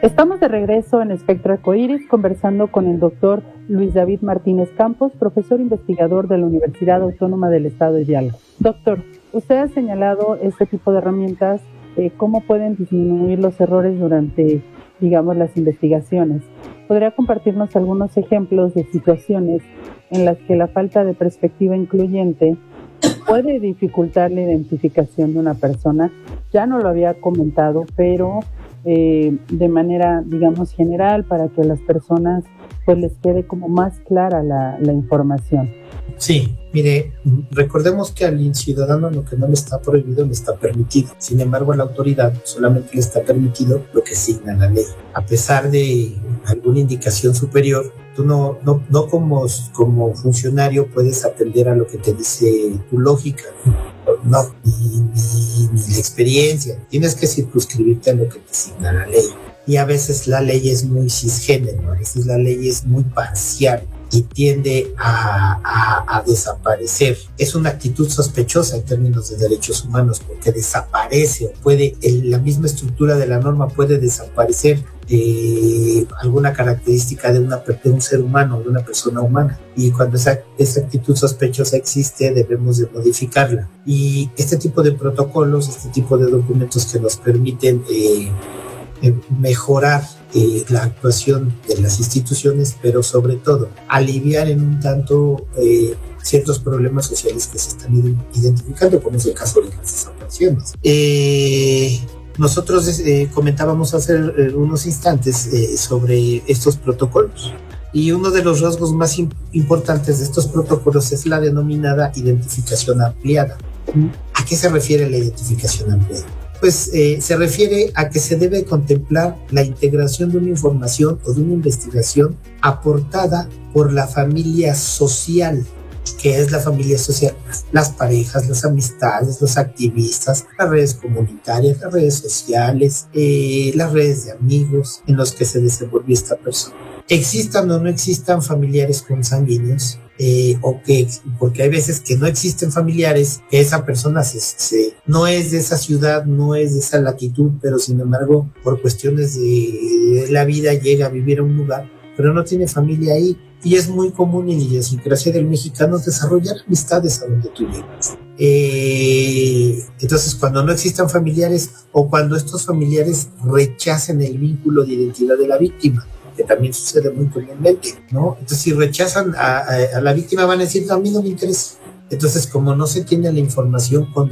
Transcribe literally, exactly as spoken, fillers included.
Estamos de regreso en Espectro Arcoíris conversando con el doctor Luis David Martínez Campos, profesor investigador de la Universidad Autónoma del Estado de Hidalgo. Doctor, usted ha señalado este tipo de herramientas, eh, cómo pueden disminuir los errores durante, digamos, las investigaciones. ¿Podría compartirnos algunos ejemplos de situaciones en las que la falta de perspectiva incluyente puede dificultar la identificación de una persona? Ya no lo había comentado, pero eh, de manera, digamos, general, para que a las personas pues les quede como más clara la, la información. Sí, mire, recordemos que al ciudadano lo que no le está prohibido le está permitido. Sin embargo, a la autoridad solamente le está permitido lo que asigna la ley. A pesar de alguna indicación superior, tú no, no, no como, como funcionario puedes atender a lo que te dice tu lógica, no, ni, ni, ni la experiencia. Tienes que circunscribirte a lo que te asigna la ley. Y a veces la ley es muy cisgénero, a veces la ley es muy parcial y tiende a, a, a desaparecer. Es una actitud sospechosa en términos de derechos humanos, porque desaparece o puede, en la misma estructura de la norma puede desaparecer eh, alguna característica de, una, de un ser humano, de una persona humana. Y cuando esa, esa actitud sospechosa existe, debemos de modificarla. Y este tipo de protocolos, este tipo de documentos que nos permiten eh, eh, mejorar Eh, la actuación de las instituciones, pero sobre todo aliviar en un tanto eh, ciertos problemas sociales que se están identificando, como es el caso de las desapariciones. Eh, nosotros eh, comentábamos hace eh, unos instantes eh, sobre estos protocolos, y uno de los rasgos más imp- importantes de estos protocolos es la denominada identificación ampliada. ¿A qué se refiere la identificación ampliada? Pues eh, se refiere a que se debe contemplar la integración de una información o de una investigación aportada por la familia social. ¿Qué es la familia social? Las parejas, las amistades, los activistas, las redes comunitarias, las redes sociales, eh, las redes de amigos en los que se desenvolvió esta persona. Existan o no existan familiares consanguíneos, eh, o que, porque hay veces que no existen familiares, que esa persona se, se, no es de esa ciudad, no es de esa latitud, pero sin embargo, por cuestiones de, de la vida llega a vivir a un lugar, pero no tiene familia ahí. Y es muy común en la idiosincrasia del mexicano desarrollar amistades a donde tú llegas. Eh, entonces, cuando no existan familiares o cuando estos familiares rechacen el vínculo de identidad de la víctima, que también sucede muy comúnmente, ¿no? Entonces, si rechazan a, a, a la víctima, van a decir, no, a mí no me interesa. Entonces, como no se tiene la información con